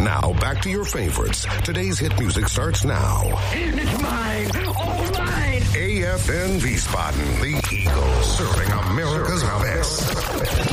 Now, back to your favorites. Today's hit music starts now. It's mine! All mine! AFN Wiesbaden, the Eagles, serving America's best.